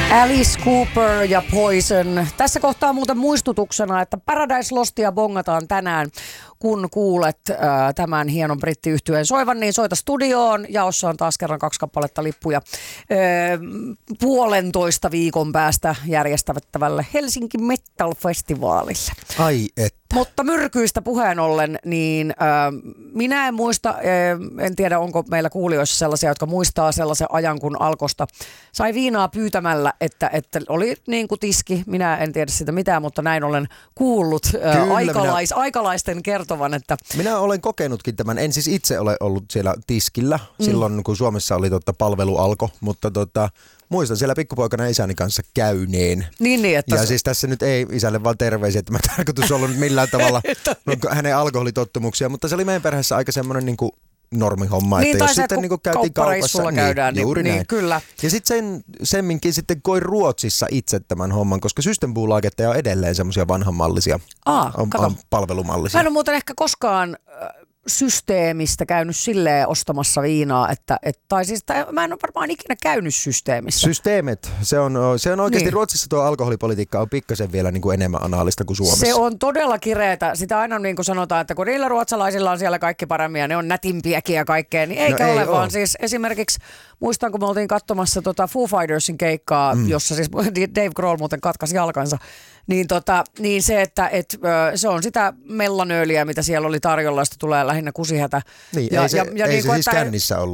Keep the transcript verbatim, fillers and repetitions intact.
Alice Cooper ja Poison. Tässä kohtaa muuten muistutuksena, että Paradise Lostia bongataan tänään. Kun kuulet äh, tämän hienon brittiyhtyeen soivan, niin soita studioon. Jaossa on taas kerran kaksi kappaletta lippuja äh, puolentoista viikon päästä järjestävättävälle Helsinki Metal Festivaalille. Ai et. Mutta myrkyistä puheen ollen, niin äh, minä en muista, äh, en tiedä onko meillä kuulijoissa sellaisia, jotka muistaa sellaisen ajan, kun Alkosta sai viinaa pyytämällä, että, että oli niin kuin tiski. Minä en tiedä sitä mitään, mutta näin olen kuullut äh, aikalais, minä... aikalaisten kertovan, että... Minä olen kokenutkin tämän. En siis itse ole ollut siellä tiskillä mm. silloin, kun Suomessa oli totta, palvelu Alko, mutta tota... Muistan siellä pikkupoikana isäni kanssa käyneen. Niin, niin, että... Ja siis tässä nyt ei isälle vaan terveisiä, että mä tarkoitus ollut nyt millään tavalla hänen alkoholitottumuksia, mutta se oli meidän perheessä aika semmoinen niin kuin normihomma, niin, että jos sitten niin käytiin kaupassa, käydään, niin, juuri niin, näin. Niin, kyllä. Ja sitten sen, semminkin sitten koin Ruotsissa itse tämän homman, koska Systembolagetteja on edelleen semmoisia vanhanmallisia, Aa, on, on palvelumallisia. Mä en ole muuten ehkä koskaan... systeemistä käynyt silleen ostamassa viinaa, että, et, tai siis tai mä en ole varmaan ikinä käynyt systeemissä. Systeemit, se on, se on oikeasti, niin. Ruotsissa tuo alkoholipolitiikka on pikkasen vielä niin kuin enemmän anaalista kuin Suomessa. Se on todella kireetä. Sitä aina niin kuin sanotaan, että kun niillä ruotsalaisilla on siellä kaikki paremmin ja ne on nätimpiäkin ja kaikkea, niin eikä no ole, ei vaan ole. Siis esimerkiksi muistan, kun me oltiin katsomassa tota Foo Fightersin keikkaa, mm. jossa siis Dave Grohl muuten katkaisi jalkansa, niin, tota, niin se, että et, se on sitä mellanööliä, mitä siellä oli tarjolla, sitä tulee lähinnä kusihätä. Niin, ja, ei se, ja, ja ei niin se kuin, siis että, kännissä ollut.